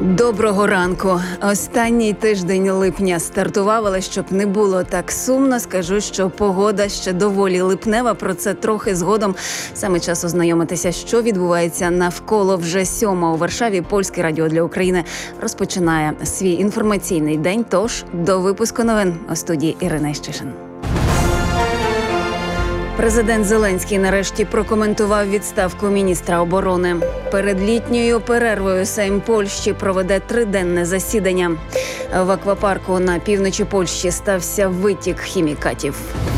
Доброго ранку. Останній тиждень липня стартував, але щоб не було так сумно, скажу, що погода ще доволі липнева. Про це трохи згодом. Саме час ознайомитися, що відбувається навколо. Вже 7:00 у Варшаві. Польське радіо для України розпочинає свій інформаційний день. Тож до випуску новин у студії Ірина Щишин. Президент Зеленський нарешті прокоментував відставку міністра оборони. Перед літньою перервою Сейм Польщі проведе 3-денне засідання. В аквапарку на півночі Польщі стався витік хімікатів.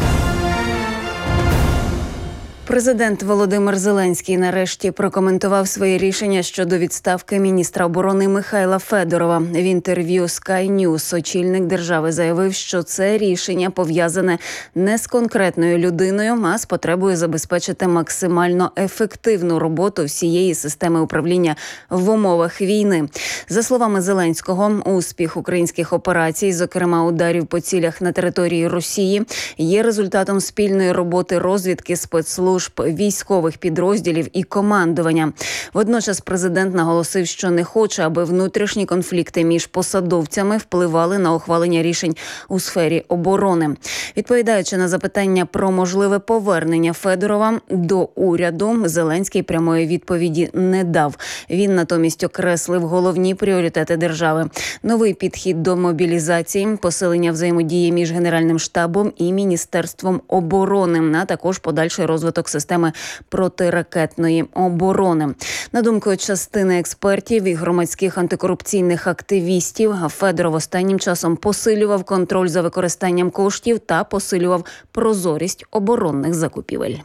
Президент Володимир Зеленський нарешті прокоментував своє рішення щодо відставки міністра оборони Михайла Федорова. В інтерв'ю Sky News очільник держави заявив, що це рішення пов'язане не з конкретною людиною, а з потребою забезпечити максимально ефективну роботу всієї системи управління в умовах війни. За словами Зеленського, успіх українських операцій, зокрема ударів по цілях на території Росії, є результатом спільної роботи розвідки, спецслужб, військових підрозділів і командування. Водночас президент наголосив, що не хоче, аби внутрішні конфлікти між посадовцями впливали на ухвалення рішень у сфері оборони. Відповідаючи на запитання про можливе повернення Федорова до уряду, Зеленський прямої відповіді не дав. Він натомість окреслив головні пріоритети держави. Новий підхід до мобілізації, посилення взаємодії між Генеральним штабом і Міністерством оборони, а також подальший розвиток системи протиракетної оборони. На думку частини експертів і громадських антикорупційних активістів, Федоров останнім часом посилював контроль за використанням коштів та посилював прозорість оборонних закупівель.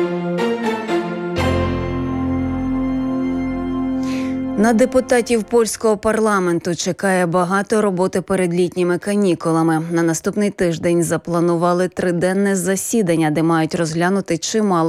На депутатів польського парламенту чекає багато роботи перед літніми канікулами. На наступний тиждень запланували 3-денне засідання, де мають розглянути чимало